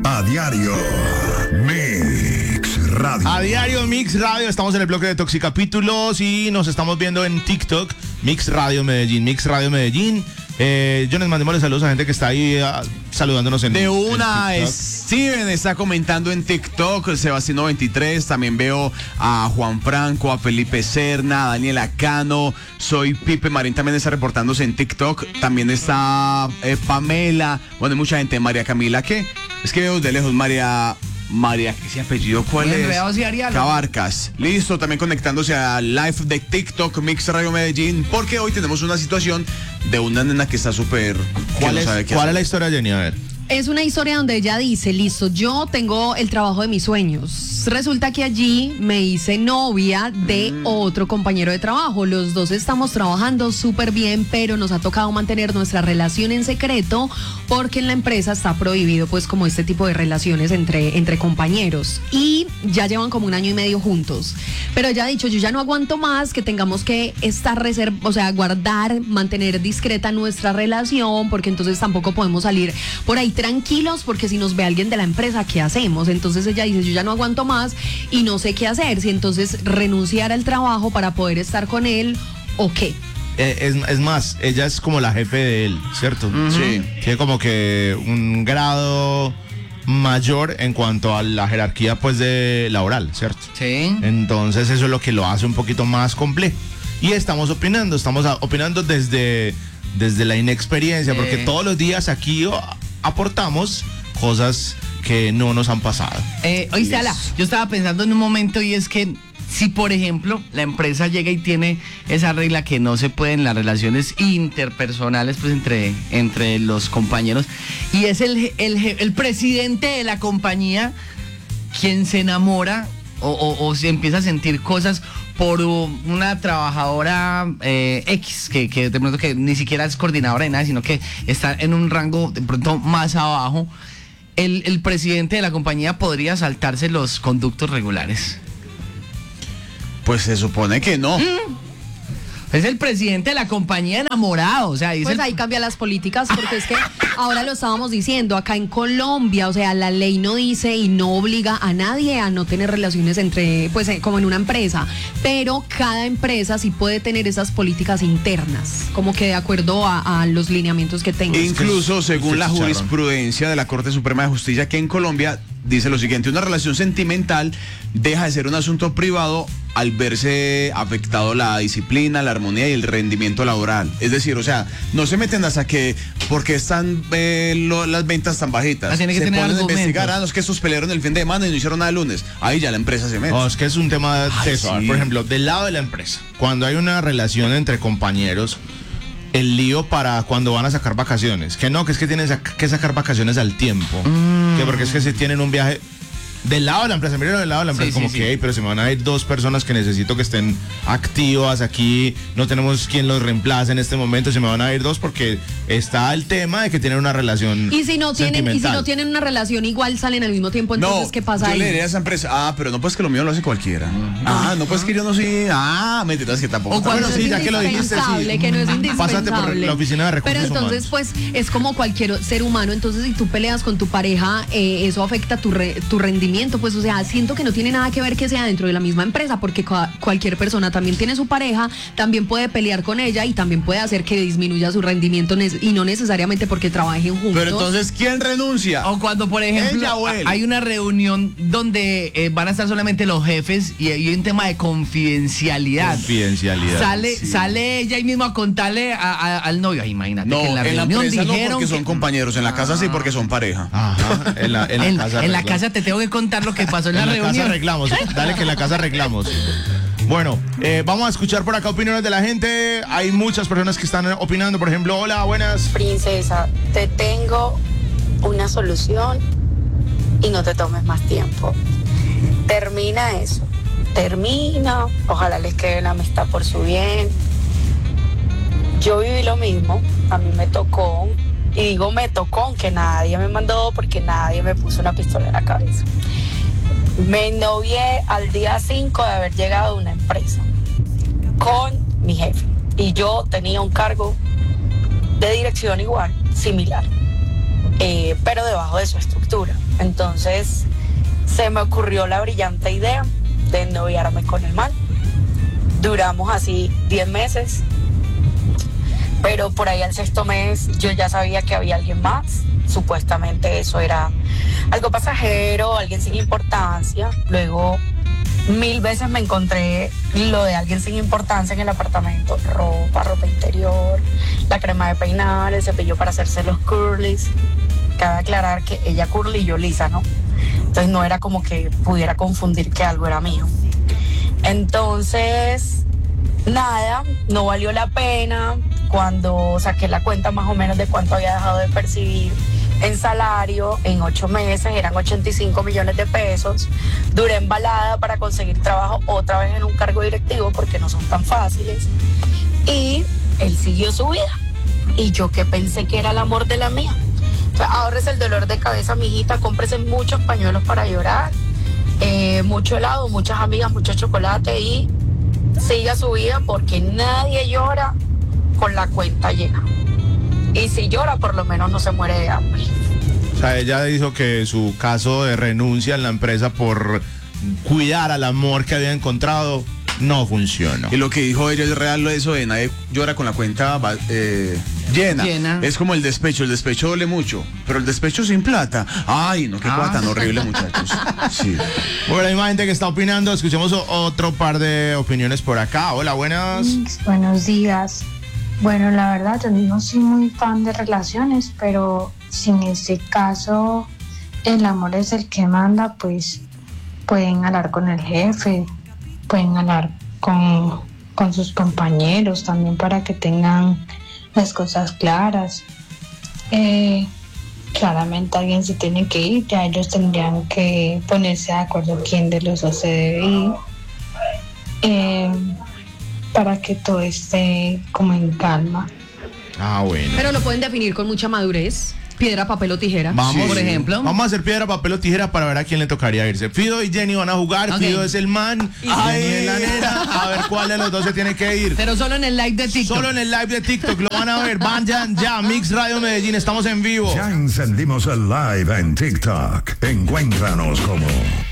A diario, Mix Radio. A diario Mix Radio, estamos en el bloque de Toxicapítulos y nos estamos viendo en TikTok, Mix Radio Medellín, Mix Radio Medellín. Yo les mandémosle saludos a gente que está ahí saludándonos en de una. en Steven está comentando en TikTok, Sebastián93, también veo a Juan Franco, a Felipe Serna, a Daniela Cano, soy Pipe Marín, también está reportándose en TikTok, también está Pamela, bueno, hay mucha gente, María Camila, ¿qué? Es que veo de lejos, María, ¿ese apellido cuál es? Cabarcas. Listo, también conectándose a live de TikTok, Mix Radio Medellín, porque hoy tenemos una situación de una nena que está súper... ¿Cuál es la historia, Jenny? A ver. Es una historia donde ella dice, listo, yo tengo el trabajo de mis sueños. Resulta que allí me hice novia de otro compañero de trabajo. Los dos estamos trabajando súper bien, pero nos ha tocado mantener nuestra relación en secreto porque en la empresa está prohibido pues como este tipo de relaciones entre compañeros. Y ya llevan como 1 año y medio juntos. Pero ella ha dicho, yo ya no aguanto más que tengamos que estar guardar, mantener discreta nuestra relación, porque entonces tampoco podemos salir por ahí tranquilos, porque si nos ve alguien de la empresa, ¿qué hacemos? Entonces ella dice, yo ya no aguanto más y no sé qué hacer, si entonces renunciar al trabajo para poder estar con él o qué. Es más, ella es como la jefe de él, ¿cierto? Sí. Tiene como que un grado mayor en cuanto a la jerarquía pues de laboral, ¿cierto? Sí. Entonces eso es lo que lo hace un poquito más complejo. Y estamos opinando desde la inexperiencia, porque todos los días aquí aportamos cosas que no nos han pasado. Oíste, Ala, yo estaba pensando en un momento y es que si, por ejemplo, la empresa llega y tiene esa regla que no se pueden las relaciones interpersonales pues entre los compañeros, y es el presidente de la compañía quien se enamora o se empieza a sentir cosas por una trabajadora X, que de pronto que ni siquiera es coordinadora de nada, sino que está en un rango de pronto más abajo, el presidente de la compañía podría saltarse los conductos regulares. Pues se supone que no. Es el presidente de la compañía enamorado, o sea, pues ahí cambia las políticas, porque es que ahora lo estábamos diciendo, acá en Colombia, o sea, la ley no dice y no obliga a nadie a no tener relaciones como en una empresa, pero cada empresa sí puede tener esas políticas internas, como que de acuerdo a los lineamientos que tenga. Incluso según la jurisprudencia de la Corte Suprema de Justicia, que en Colombia dice lo siguiente: una relación sentimental deja de ser un asunto privado al verse afectado la disciplina, la armonía y el rendimiento laboral. Es decir, o sea, no se meten hasta que porque están las ventas tan bajitas. Tiene que se tener ponen a argumentos. investigar, no es que estos pelearon el fin de semana y no hicieron nada el lunes. Ahí ya la empresa se mete. No, es que es un tema de eso. Sí. Por ejemplo, del lado de la empresa, cuando hay una relación entre compañeros, el lío para cuando van a sacar vacaciones, que tienen que sacar vacaciones al tiempo, que porque es que si tienen un viaje del lado de la empresa, miren del lado de la empresa, pero se me van a ir 2 personas que necesito que estén activas aquí, no tenemos quien los reemplace en este momento, se me van a ir 2 porque está el tema de que tienen una relación y si no tienen una relación, igual salen al mismo tiempo, entonces ¿qué pasa ahí? Yo le diría a esa empresa, pero no pues que lo mío lo hace cualquiera. No pues que yo no soy, mentiras que tampoco. O cuando sí, ya que lo dijiste, sí. Que no es indispensable. Pásate por la oficina de recursos Pero entonces, humanos. pues, es como cualquier ser humano, entonces si tú peleas con tu pareja, eso afecta tu rendimiento, pues, o sea, siento que no tiene nada que ver que sea dentro de la misma empresa, porque cualquier persona también tiene su pareja, también puede pelear con ella y también puede hacer que disminuya su rendimiento y no necesariamente porque trabajen juntos. Pero entonces, ¿quién renuncia? O cuando, por ejemplo, ella o él. Hay una reunión donde van a estar solamente los jefes y hay un tema de confidencialidad. Sale ella ahí mismo a contarle al novio. Ay, imagínate que en la reunión empresa dijeron no porque son compañeros, en la casa sí porque son pareja. Ajá, en la casa te tengo que contar lo que pasó en la reunión. En la casa arreglamos, dale que en la casa arreglamos. Bueno, vamos a escuchar por acá opiniones de la gente. Hay muchas personas que están opinando. Por ejemplo, hola, buenas. Princesa, te tengo una solución y no te tomes más tiempo. Termina eso. Termina. Ojalá les quede la amistad por su bien. Yo viví lo mismo. A mí me tocó. Y digo me tocó, aunque nadie me mandó, porque nadie me puso una pistola en la cabeza. Me novié al día 5 de haber llegado a una empresa con mi jefe. Y yo tenía un cargo de dirección igual, similar. pero debajo de su estructura. Entonces se me ocurrió la brillante idea de ennoviarme con el man. Duramos así 10 meses, pero por ahí al 6º mes yo ya sabía que había alguien más. Supuestamente eso era algo pasajero, alguien sin importancia. Luego 1000 veces me encontré lo de alguien sin importancia en el apartamento: ropa interior, la crema de peinar, el cepillo para hacerse los curlies. Cabe aclarar que ella curly y yo lisa, ¿no? Entonces no era como que pudiera confundir que algo era mío. Entonces, nada, no valió la pena. Cuando saqué la cuenta más o menos de cuánto había dejado de percibir en salario, en 8 meses eran 85 millones de pesos. Duré embalada para conseguir trabajo otra vez en un cargo directivo, porque no son tan fáciles. Y él siguió su vida. Y yo, que pensé que era el amor de la mía. O sea, ahorres el dolor de cabeza, mijita, cómprese muchos pañuelos para llorar, mucho helado, muchas amigas, mucho chocolate, y siga su vida, porque nadie llora con la cuenta llena. Y si llora, por lo menos no se muere de hambre. O sea, ella dijo que su caso de renuncia en la empresa por cuidar al amor que había encontrado no funcionó. Y lo que dijo ella es real, eso de nadie llora con la cuenta llena. Es como el despecho duele mucho, pero el despecho sin plata. Ay, no, qué cosa tan horrible, muchachos. Sí. Bueno, hay más gente que está opinando. Escuchemos otro par de opiniones por acá. Hola, buenas. Buenos días. Bueno, la verdad, yo no soy muy fan de relaciones, pero si en este caso el amor es el que manda, pues pueden hablar con el jefe, pueden hablar con sus compañeros también, para que tengan las cosas claras. Claramente alguien se tiene que ir, ya ellos tendrían que ponerse de acuerdo quién de los dos se debe ir, para que todo esté como en calma. Bueno. Pero lo pueden definir con mucha madurez. Piedra, papel o tijera. Vamos, por ejemplo. Vamos a hacer piedra, papel o tijera para ver a quién le tocaría irse. Fido y Jenny van a jugar. Ok. Fido es el man y Jenny es la nena. A ver cuál de los dos se tiene que ir. Pero solo en el live de TikTok. Solo en el live de TikTok lo van a ver. Van ya, Mix Radio Medellín, estamos en vivo. Ya encendimos el live en TikTok. Encuéntranos como